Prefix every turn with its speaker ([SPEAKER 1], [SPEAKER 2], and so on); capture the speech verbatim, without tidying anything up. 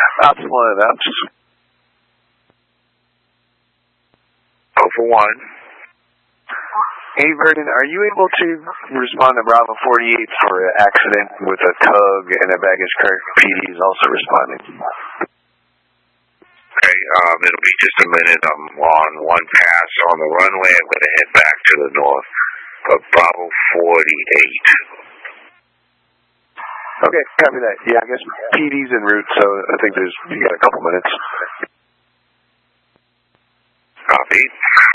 [SPEAKER 1] Ops one, Ops.
[SPEAKER 2] Alpha one.
[SPEAKER 1] Hey, Vernon, are you able to respond to Bravo forty-eight for an accident with a tug and a baggage cart? P D is also responding.
[SPEAKER 2] Okay, um, it'll be just a minute. I'm on one pass on the runway. I'm going to head back to the north of Bravo forty-eight.
[SPEAKER 1] Okay, copy that. Yeah, I guess P D's en route, so I think there's you got a couple minutes.
[SPEAKER 2] Copy.